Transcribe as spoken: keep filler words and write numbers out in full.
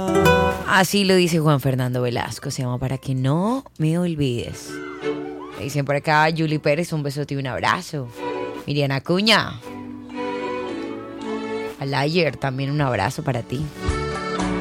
Así lo dice Juan Fernando Velasco. Se llama Para que no me olvides. Me dicen por acá, Julie Pérez, un besote y un abrazo. Miriam Acuña. Alayer, también un abrazo para ti.